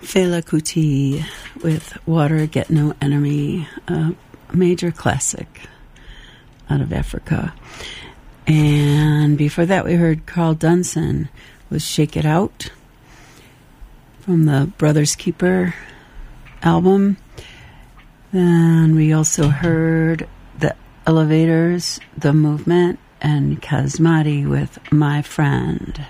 Fela Kuti with Water Get No Enemy, a major classic out of Africa. And before that we heard Carl Dunson with Shake It Out from the Brothers Keeper album. Then we also heard the Elevators, The Movement, and Kazmati with My Friend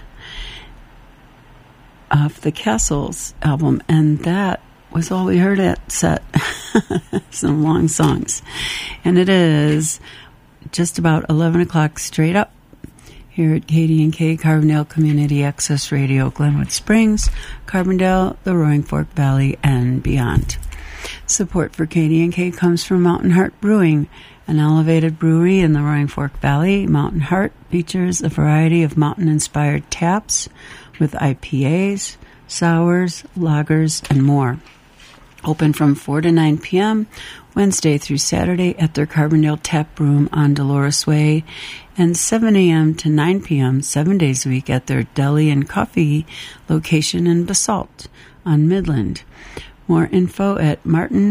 off the Castles album. And that was all we heard at set. Some long songs. And it is just about 11 o'clock straight up here at KDNK, Carbondale Community Access Radio, Glenwood Springs, Carbondale, the Roaring Fork Valley, and beyond. Support for KDNK comes from Mountain Heart Brewing, an elevated brewery in the Roaring Fork Valley. Mountain Heart features a variety of mountain-inspired taps with IPAs, sours, lagers, and more. Open from 4 to 9 p.m. Wednesday through Saturday at their Carbondale Tap Room on Dolores Way, and 7 a.m. to 9 p.m. 7 days a week at their deli and coffee location in Basalt on Midland. More info at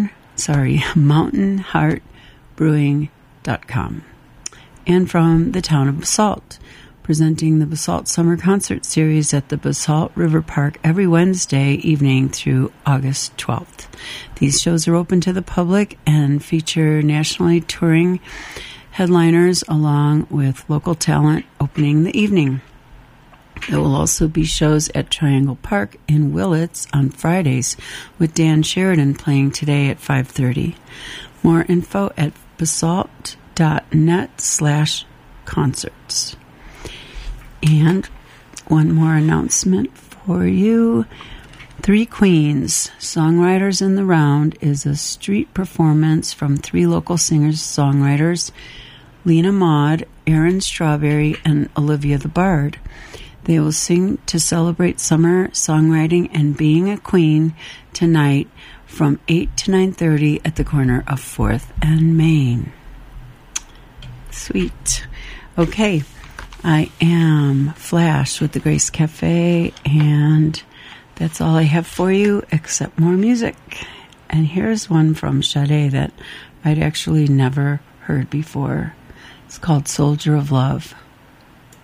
mountainheartbrewing.com. And from the town of Basalt, presenting the Basalt Summer Concert Series at the Basalt River Park every Wednesday evening through August 12th. These shows are open to the public and feature nationally touring headliners along with local talent opening the evening. There will also be shows at Triangle Park in Willits on Fridays, with Dan Sheridan playing today at 5:30. More info at basalt.net/concerts. And one more announcement for you. Three Queens, Songwriters in the Round is a street performance from three local singers-songwriters, Lena Maud, Aaron Strawberry, and Olivia the Bard. They will sing to celebrate summer songwriting and being a queen tonight from 8 to 9:30 at the corner of 4th and Main. Sweet. Okay. I am Flash with the Grace Cafe, and that's all I have for you except more music. And here's one from Sade that I'd actually never heard before. It's called Soldier of Love.